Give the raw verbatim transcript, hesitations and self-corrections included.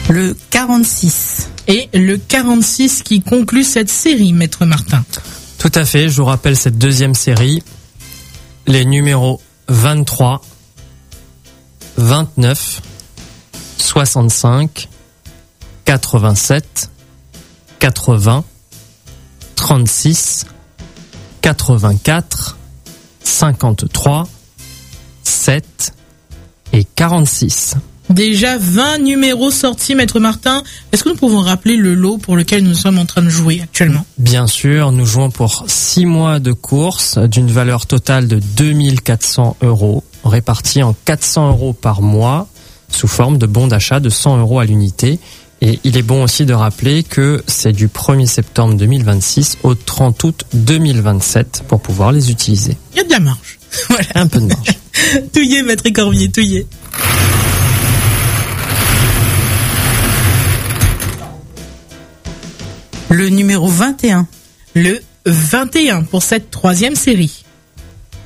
Le quarante-six. Et le quarante-six qui conclut cette série, Maître Martin. Tout à fait, je vous rappelle cette deuxième série. Les numéros vingt-trois, vingt-neuf, soixante-cinq, quatre-vingt-sept, quatre-vingts, trente-six, quatre-vingt-quatre, cinquante-trois, sept et quarante-six. Déjà vingt numéros sortis, Maître Martin. Est-ce que nous pouvons rappeler le lot pour lequel nous sommes en train de jouer actuellement? Bien sûr, nous jouons pour six mois de course d'une valeur totale de deux mille quatre cents euros, répartis en quatre cents euros par mois, sous forme de bons d'achat de cent euros à l'unité. Et il est bon aussi de rappeler que c'est du premier septembre deux mille vingt-six au trente août deux mille vingt-sept pour pouvoir les utiliser. Il y a de la marge. Voilà. Un peu de marge. Touillé, Maître Cormier, touillé. Le numéro vingt et un. Le vingt et un pour cette troisième série.